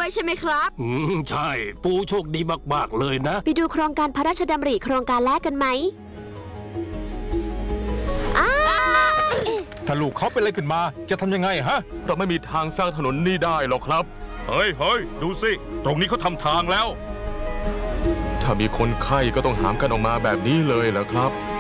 ด้วยใช่ไหมครับใช่ปูโชคดีมากๆเลยนะไปดูโครงการพระราชดำริโครงการแรกกันไหมถ้าลูกเขาเป็นอะไรขึ้นมาจะทำยังไงฮะเราไม่มีทางสร้างถนนนี้ได้หรอกครับเฮ้ยดูสิตรงนี้เขาทำทางแล้วถ้ามีคนไข้ก็ต้องหามกันออกมาแบบนี้เลยเหรอครับ